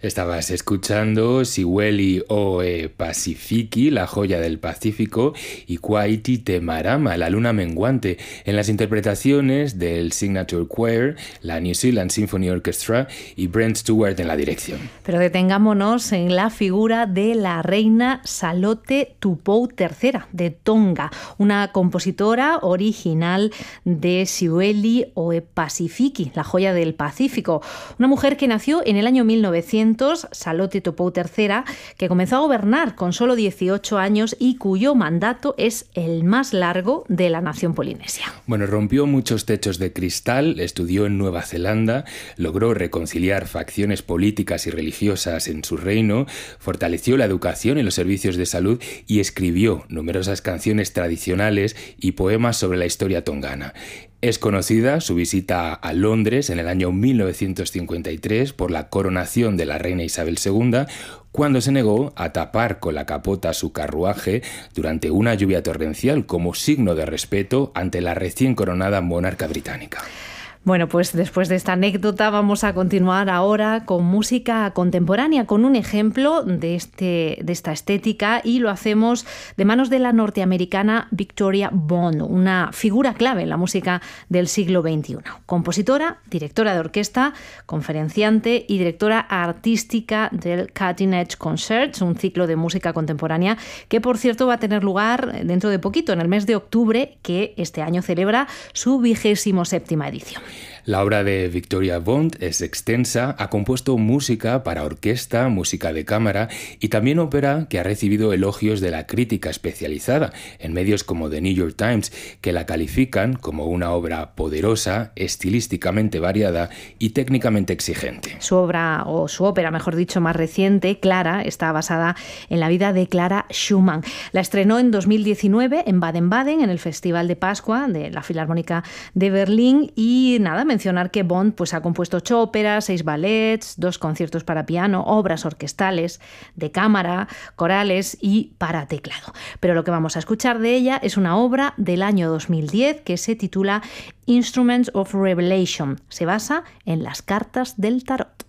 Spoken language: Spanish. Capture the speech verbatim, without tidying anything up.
Estabas escuchando Siweli Oe Pacifici, la joya del Pacífico, y Kwaiti Te Marama, la luna menguante, en las interpretaciones del Signature Choir, la New Zealand Symphony Orchestra y Brent Stewart en la dirección. Pero detengámonos en la figura de la reina Salote Tupou tercera de Tonga, una compositora original de Siweli Oe Pacifici, la joya del Pacífico. Una mujer que nació en el año mil novecientos, Salote Tupou tercera, que comenzó a gobernar con solo dieciocho años y cuyo mandato es el más largo de la nación polinesia. Bueno, rompió muchos techos de cristal, estudió en Nueva Zelanda, logró reconciliar facciones políticas y religiosas en su reino, fortaleció la educación y los servicios de salud y escribió numerosas canciones tradicionales y poemas sobre la historia tongana. Es conocida su visita a Londres en el año mil novecientos cincuenta y tres por la coronación de la reina Isabel segunda, cuando se negó a tapar con la capota su carruaje durante una lluvia torrencial como signo de respeto ante la recién coronada monarca británica. Bueno, pues después de esta anécdota vamos a continuar ahora con música contemporánea, con un ejemplo de, este, de esta estética, y lo hacemos de manos de la norteamericana Victoria Bond, una figura clave en la música del siglo veintiuno. Compositora, directora de orquesta, conferenciante y directora artística del Cutting Edge Concerts, un ciclo de música contemporánea que, por cierto, va a tener lugar dentro de poquito, en el mes de octubre, que este año celebra su vigésimo séptima edición. La obra de Victoria Bond es extensa, ha compuesto música para orquesta, música de cámara y también ópera que ha recibido elogios de la crítica especializada en medios como The New York Times, que la califican como una obra poderosa, estilísticamente variada y técnicamente exigente. Su obra, o su ópera, mejor dicho, más reciente, Clara, está basada en la vida de Clara Schumann. La estrenó en dos mil diecinueve en Baden-Baden, en el Festival de Pascua de la Filarmónica de Berlín, y nada, mencionar que Bond pues, ha compuesto ocho óperas, seis ballets, dos conciertos para piano, obras orquestales, de cámara, corales y para teclado. Pero lo que vamos a escuchar de ella es una obra del año dos mil diez que se titula Instruments of Revelation. Se basa en las cartas del tarot.